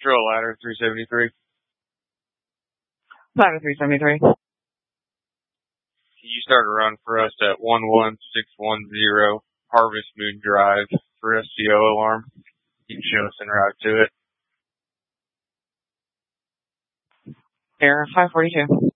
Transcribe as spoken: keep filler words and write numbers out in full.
Trail ladder three seventy-three. Ladder three seventy-three. Can you start a run for us at one one six one zero Harvest Moon Drive for S C O alarm? You can show us en route to it. Air five forty-two.